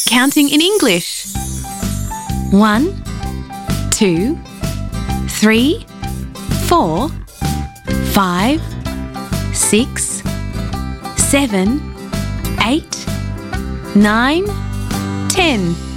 Counting in English. 1, 2, 3, 4, 5, 6, 7, 8, 9, 10.